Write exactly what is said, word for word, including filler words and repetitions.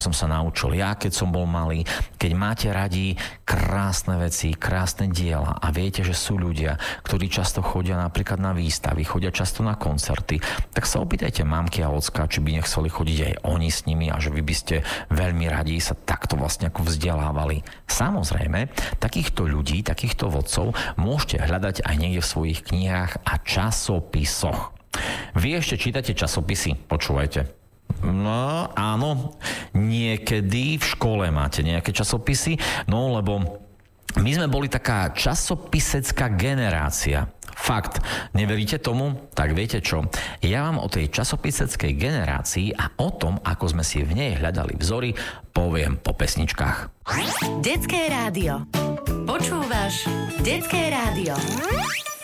som sa naučil ja, keď som bol malý. Keď máte radi krásne veci, krásne diela a viete, že sú ľudia, ktorí často chodia napríklad na výstavy, chodia často na koncerty, tak sa opýtajte mamky a ocka, či by nechceli chodiť aj oni s nimi a že vy by ste veľmi radi sa takto vlastne ako vzdelávali. Samozrejme, takýchto ľudí, takýchto vodcov môžete hľadať aj niekde v svojich knihách a časopisoch. Vy ešte čítate časopisy? Počúvajte. No, áno, niekedy v škole máte nejaké časopisy, no lebo my sme boli taká časopisecká generácia. Fakt, neveríte tomu? Tak viete čo? Ja vám o tej časopiseckej generácii a o tom, ako sme si v nej hľadali vzory, poviem po pesničkách. Detské rádio. Počúvaš Detské rádio.